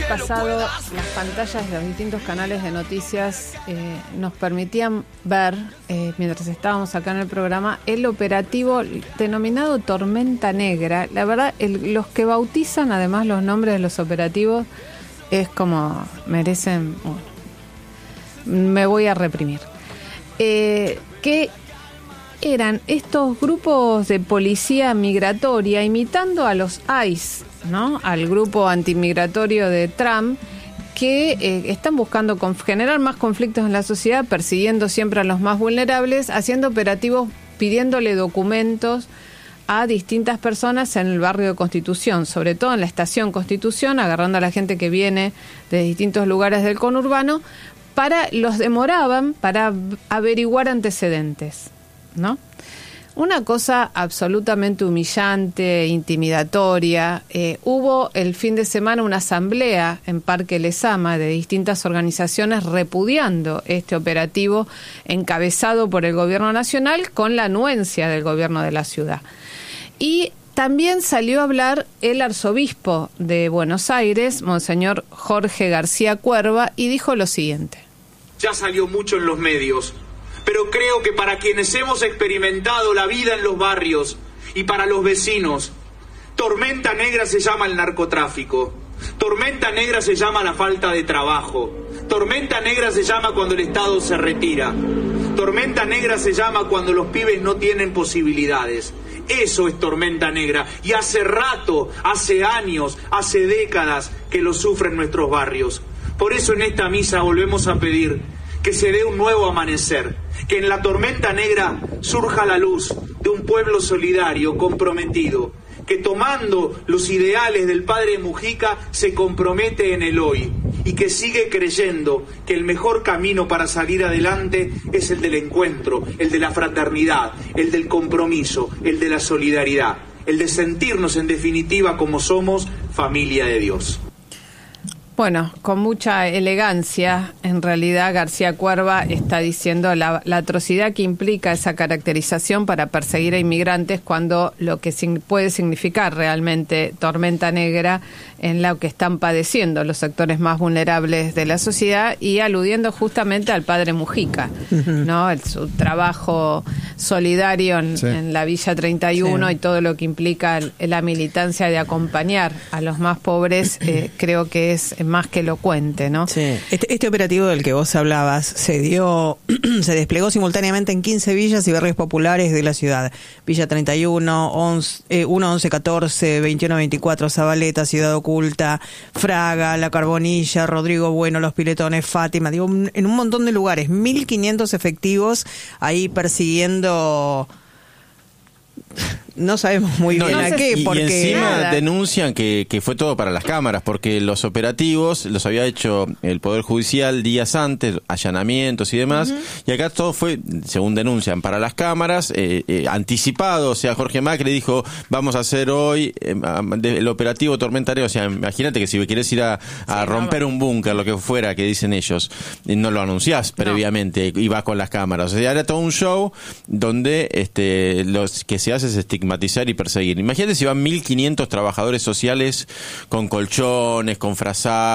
pasado las pantallas de los distintos canales de noticias nos permitían ver, mientras estábamos acá en el programa, el operativo denominado Tormenta Negra. La verdad, los que bautizan además los nombres de los operativos es como merecen... Bueno, me voy a reprimir. Que eran estos grupos de policía migratoria imitando a los ICE, ¿no? Al grupo antimigratorio de Trump, que están buscando generar más conflictos en la sociedad, persiguiendo siempre a los más vulnerables, haciendo operativos, pidiéndole documentos a distintas personas en el barrio de Constitución, sobre todo en la estación Constitución, agarrando a la gente que viene de distintos lugares del conurbano, los demoraban para averiguar antecedentes, ¿no? Una cosa absolutamente humillante, intimidatoria. Hubo el fin de semana una asamblea en Parque Lezama de distintas organizaciones repudiando este operativo encabezado por el gobierno nacional con la anuencia del gobierno de la ciudad. Y también salió a hablar el arzobispo de Buenos Aires, Monseñor Jorge García Cuerva, y dijo lo siguiente. Ya salió mucho en los medios, pero creo que para quienes hemos experimentado la vida en los barrios y para los vecinos, tormenta negra se llama el narcotráfico, tormenta negra se llama la falta de trabajo, tormenta negra se llama cuando el Estado se retira, tormenta negra se llama cuando los pibes no tienen posibilidades. Eso es tormenta negra, y hace rato, hace años, hace décadas que lo sufren nuestros barrios. Por eso en esta misa volvemos a pedir que se dé un nuevo amanecer, que en la tormenta negra surja la luz de un pueblo solidario, comprometido, que tomando los ideales del padre Mujica se compromete en el hoy y que sigue creyendo que el mejor camino para salir adelante es el del encuentro, el de la fraternidad, el del compromiso, el de la solidaridad, el de sentirnos en definitiva como somos familia de Dios. Bueno, con mucha elegancia, en realidad García Cuerva está diciendo la atrocidad que implica esa caracterización para perseguir a inmigrantes cuando lo que puede significar realmente tormenta negra en lo que están padeciendo los sectores más vulnerables de la sociedad, y aludiendo justamente al padre Mujica, ¿no? Su trabajo solidario en la Villa 31 y todo lo que implica la militancia de acompañar a los más pobres, creo que es más que elocuente, ¿no? Sí. Este operativo del que vos hablabas se desplegó simultáneamente en 15 villas y barrios populares de la ciudad. Villa 31, 11, 14, 21, 24, Zabaleta, Ciudad Oculta, Fraga, La Carbonilla, Rodrigo Bueno, Los Piletones, Fátima, digo, en un montón de lugares, 1.500 efectivos ahí persiguiendo... No sabemos muy bien a qué, porque... Y encima denuncian que fue todo para las cámaras, porque los operativos los había hecho el Poder Judicial días antes, allanamientos y demás, y acá todo fue, según denuncian, para las cámaras, anticipado. O sea, Jorge Macri dijo, vamos a hacer hoy el operativo Tormenta Negra. O sea, imagínate que si querés ir a romper un búnker, lo que fuera, que dicen ellos, no lo anunciás previamente y vas con las cámaras. O sea, era todo un show donde los que se hace es estigmatizar y perseguir. Imagínate si van 1.500 trabajadores sociales con colchones, con frazadas,